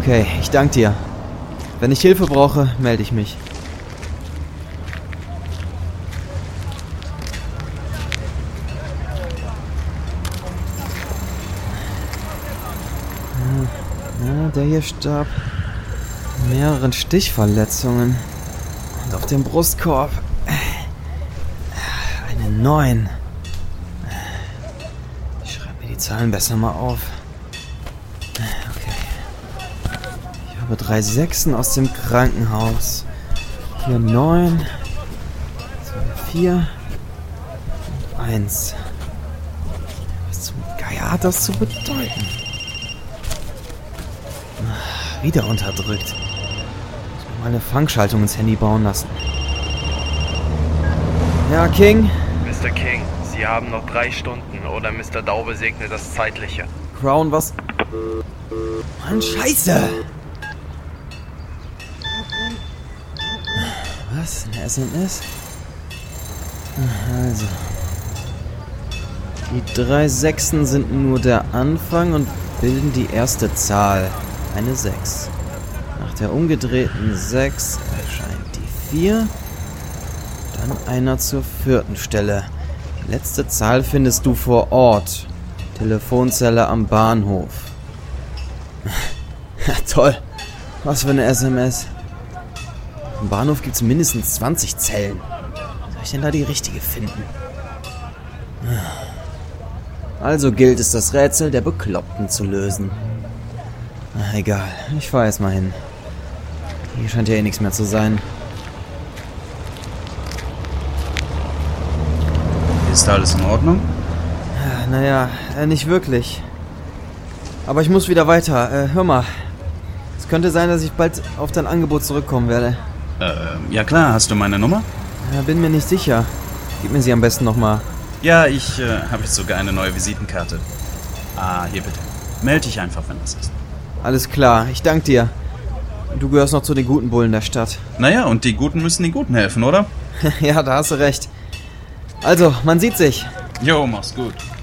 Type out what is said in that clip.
Okay, ich danke dir. Wenn ich Hilfe brauche, melde ich mich. Ja, der hier starb. Mehreren Stichverletzungen. Und auf dem Brustkorb eine 9. Ich schreibe mir die Zahlen besser mal auf. Okay. Ich habe 3 Sechsen aus dem Krankenhaus. Hier 9. 4. Und 1. Was zum Geier hat das zu bedeuten? Wieder unterdrückt. Ich muss mir mal eine Fangschaltung ins Handy bauen lassen. Ja, King? Mr. King, Sie haben noch 3 Stunden oder Mr. Daube segnet das Zeitliche. Crown, was? Mann, Scheiße! Was? Eine SMS? Also. Die 3 Sechsen sind nur der Anfang und bilden die erste Zahl. Eine 6. Nach der umgedrehten 6 erscheint die 4. Dann einer zur 4. Stelle. Die letzte Zahl findest du vor Ort. Telefonzelle am Bahnhof. Ja, toll. Was für eine SMS. Am Bahnhof gibt es mindestens 20 Zellen. Soll ich denn da die richtige finden? Also gilt es, das Rätsel der Bekloppten zu lösen. Egal, ich fahr erst mal hin. Hier scheint ja eh nichts mehr zu sein. Ist alles in Ordnung? Naja, nicht wirklich. Aber ich muss wieder weiter. Hör mal. Es könnte sein, dass ich bald auf dein Angebot zurückkommen werde. Ja klar, hast du meine Nummer? Bin mir nicht sicher. Gib mir sie am besten nochmal. Ja, ich habe jetzt sogar eine neue Visitenkarte. Hier bitte. Meld dich einfach, wenn das ist. Alles klar, ich danke dir. Du gehörst noch zu den guten Bullen der Stadt. Naja, und die Guten müssen den Guten helfen, oder? Ja, da hast du recht. Also, man sieht sich. Jo, mach's gut.